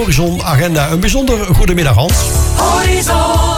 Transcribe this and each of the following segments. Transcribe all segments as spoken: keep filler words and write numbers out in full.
Horizon Agenda. Een bijzonder goedemiddag, Hans. Horizon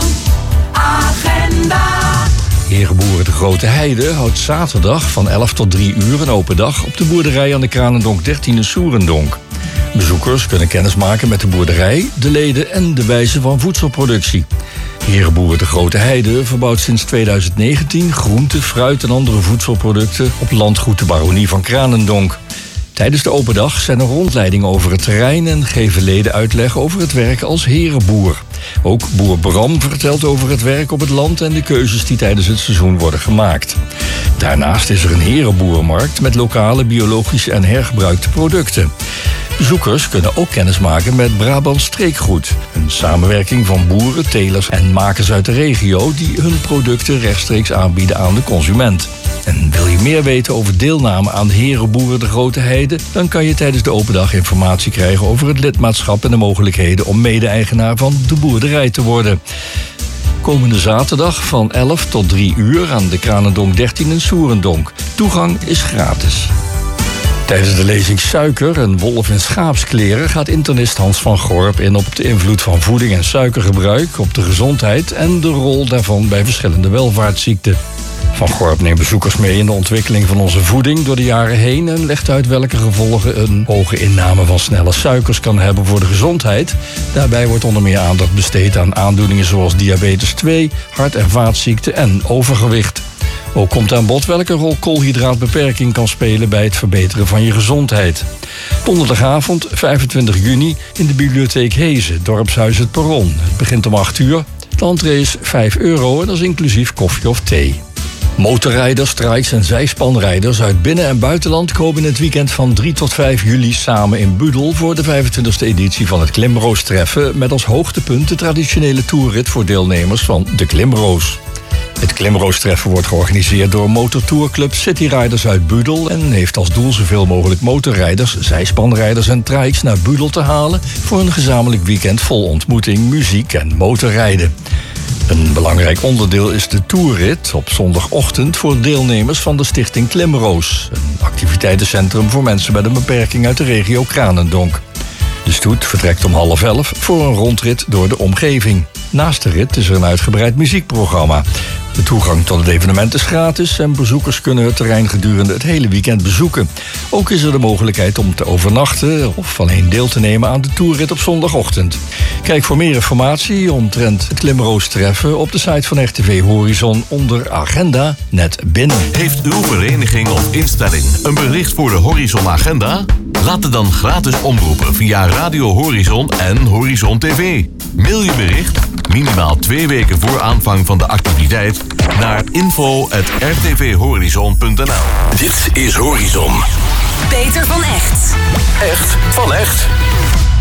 Agenda. Herenboeren de Grote Heide houdt zaterdag van elf tot drie uur een open dag op de boerderij aan de Kranendonk dertien in Soerendonk. Bezoekers kunnen kennis maken met de boerderij, de leden en de wijze van voedselproductie. Herenboeren de Grote Heide verbouwt sinds tweeduizend negentien groente, fruit en andere voedselproducten op landgoed de Baronie van Kranendonk. Tijdens de open dag zijn er rondleidingen over het terrein en geven leden uitleg over het werk als herenboer. Ook boer Bram vertelt over het werk op het land en de keuzes die tijdens het seizoen worden gemaakt. Daarnaast is er een herenboerenmarkt met lokale, biologische en hergebruikte producten. Bezoekers kunnen ook kennis maken met Brabants Streekgoed. Een samenwerking van boeren, telers en makers uit de regio die hun producten rechtstreeks aanbieden aan de consument. En wil je meer weten over deelname aan de Herenboeren de Grote Heide? Dan kan je tijdens de open dag informatie krijgen over het lidmaatschap en de mogelijkheden om mede-eigenaar van de boerderij te worden. Komende zaterdag van elf tot drie uur aan de Kranendonk dertien in Soerendonk. Toegang is gratis. Tijdens de lezing Suiker, een wolf in schaapskleren, gaat internist Hans van Gorp in op de invloed van voeding en suikergebruik op de gezondheid en de rol daarvan bij verschillende welvaartsziekten. Van Gorp neemt bezoekers mee in de ontwikkeling van onze voeding door de jaren heen en legt uit welke gevolgen een hoge inname van snelle suikers kan hebben voor de gezondheid. Daarbij wordt onder meer aandacht besteed aan aandoeningen zoals diabetes twee, hart- en vaatziekten en overgewicht. Ook komt aan bod welke rol koolhydraatbeperking kan spelen bij het verbeteren van je gezondheid. Donderdagavond, vijfentwintig juni, in de bibliotheek Hezen, dorpshuis Het Perron. Het begint om acht uur. De entree is vijf euro en dat is inclusief koffie of thee. Motorrijders, trikes en zijspanrijders uit binnen- en buitenland komen in het weekend van drie tot vijf juli samen in Budel voor de vijfentwintigste editie van het Klimroos-treffen met als hoogtepunt de traditionele toerrit voor deelnemers van de Klimroos. Het Klimroos-treffen wordt georganiseerd door motortourclub City Riders uit Budel en heeft als doel zoveel mogelijk motorrijders, zijspanrijders en trikes naar Budel te halen voor een gezamenlijk weekend vol ontmoeting, muziek en motorrijden. Een belangrijk onderdeel is de toerrit op zondagochtend voor deelnemers van de stichting Klimroos, een activiteitencentrum voor mensen met een beperking uit de regio Kranendonk. De stoet vertrekt om half elf voor een rondrit door de omgeving. Naast de rit is er een uitgebreid muziekprogramma. De toegang tot het evenement is gratis en bezoekers kunnen het terrein gedurende het hele weekend bezoeken. Ook is er de mogelijkheid om te overnachten of alleen deel te nemen aan de toerrit op zondagochtend. Kijk voor meer informatie omtrent het Klimroos-treffen op de site van R T V Horizon onder Agenda net binnen. Heeft uw vereniging of instelling een bericht voor de Horizon Agenda? Laat het dan gratis omroepen via Radio Horizon en Horizon T V. Mail je bericht, minimaal twee weken voor aanvang van de activiteit, naar info at r t v horizon punt n l. Dit is Horizon. Peter van Echt. Echt van echt.